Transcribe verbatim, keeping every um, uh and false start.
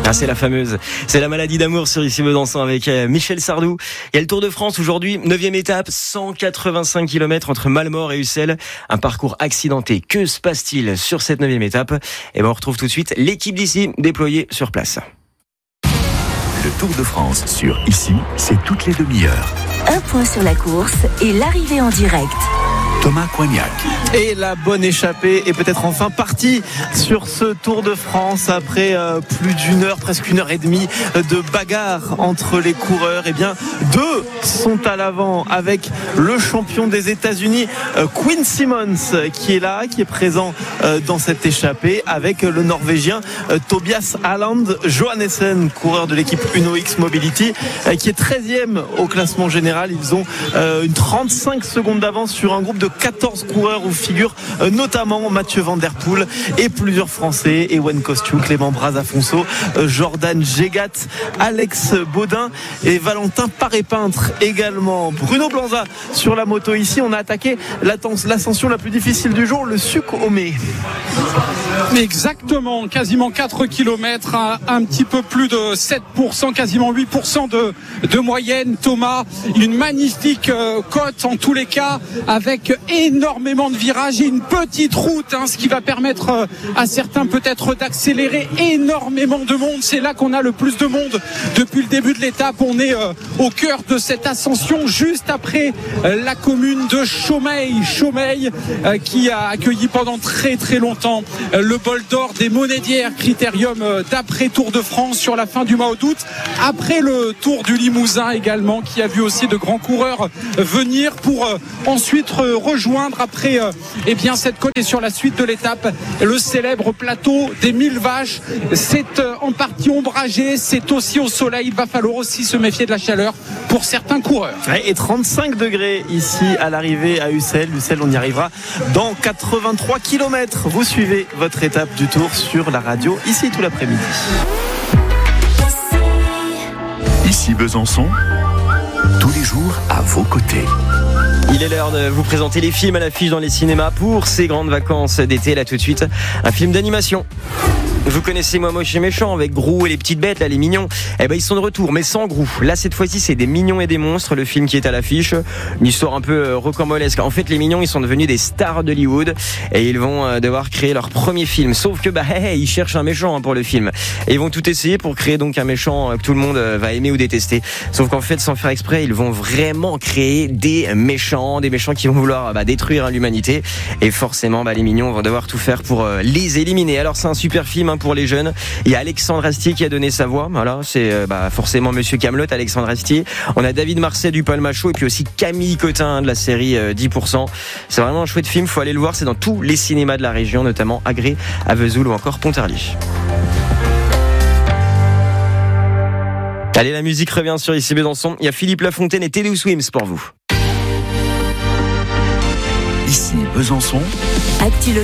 Ah, c'est la fameuse. C'est la maladie d'amour sur Ici Besançon avec Michel Sardou. Il y a le Tour de France aujourd'hui, neuvième étape, cent quatre-vingt-cinq kilomètres entre Malmort et Ussel. Un parcours accidenté. Que se passe-t-il sur cette neuvième étape? Et ben, on retrouve tout de suite l'équipe d'Ici déployée sur place. Le Tour de France sur Ici, c'est toutes les demi-heures. Un point sur la course et l'arrivée en direct. Thomas Coignac. Et la bonne échappée est peut-être enfin partie sur ce Tour de France après euh, plus d'une heure, presque une heure et demie de bagarre entre les coureurs. Eh bien, deux sont à l'avant avec le champion des États-Unis, euh, Quinn Simmons, qui est là, qui est présent euh, dans cette échappée, avec le Norvégien euh, Tobias Halland Johannessen, coureur de l'équipe Uno X Mobility, euh, qui est treizième au classement général. Ils ont euh, une trente-cinq secondes d'avance sur un groupe de quatorze coureurs où figurent euh, notamment Mathieu Van Der Poel et plusieurs Français, Ewen Kostiou, Clément Brazafonso, euh, Jordan Gégat, Alex Baudin et Valentin Paré-Peintre également. Bruno Blanza sur la moto ici. On a attaqué l'ascension la plus difficile du jour, le Suc-Homé. Exactement, quasiment quatre kilomètres, un, un petit peu plus de sept pour cent, quasiment huit pour cent de, de moyenne. Thomas, une magnifique euh, côte en tous les cas, avec énormément de virages et une petite route, hein, ce qui va permettre euh, à certains peut-être d'accélérer. Énormément de monde, c'est là qu'on a le plus de monde depuis le début de l'étape. On est euh, au cœur de cette ascension, juste après euh, la commune de Chaumeil, Chaumeil euh, qui a accueilli pendant très très longtemps euh, le bol d'or des Monédières, critérium euh, d'après Tour de France sur la fin du mois d'août, après le Tour du Limousin également, qui a vu aussi de grands coureurs euh, venir pour euh, ensuite euh, rejoindre après euh, eh bien cette côte. Et sur la suite de l'étape, le célèbre plateau des mille vaches, c'est euh, en partie ombragé, c'est aussi au soleil. Il va falloir aussi se méfier de la chaleur pour certains coureurs. Et trente-cinq degrés ici à l'arrivée à Ussel. Ussel, on y arrivera dans quatre-vingt-trois kilomètres. Vous suivez votre étape du Tour sur la radio ici tout l'après-midi. Ici Besançon, tous les jours à vos côtés. Il est l'heure de vous présenter les films à l'affiche dans les cinémas pour ces grandes vacances d'été. Là tout de suite, un film d'animation. Vous connaissez Moi Moche et Méchant avec Gru et les petites bêtes, là, les mignons. Eh ben, ils sont de retour, mais sans Gru. Là, cette fois-ci, c'est des mignons et des monstres, le film qui est à l'affiche. Une histoire un peu euh, rocambolesque. En fait, les mignons, ils sont devenus des stars d'Hollywood et ils vont euh, devoir créer leur premier film. Sauf que, bah, hey, hey, ils cherchent un méchant hein, pour le film. Et ils vont tout essayer pour créer donc un méchant euh, que tout le monde euh, va aimer ou détester. Sauf qu'en fait, sans faire exprès, ils vont vraiment créer des méchants, des méchants qui vont vouloir bah, détruire hein, l'humanité. Et forcément, bah, les mignons vont devoir tout faire pour euh, les éliminer. Alors, c'est un super film hein, pour les jeunes. Il y a Alexandre Astier qui a donné sa voix. Voilà, c'est bah, forcément Monsieur Kaamelott, Alexandre Astier. On a David Marseille du Palmachot et puis aussi Camille Cotin de la série euh, dix pour cent. C'est vraiment un chouette film, faut aller le voir. C'est dans tous les cinémas de la région, notamment Agré, à Vesoul ou encore Pontarlier. Allez, la musique revient sur Ici Besançon. Il y a Philippe Lafontaine et Teddy Swims pour vous. Ici Besançon. Actu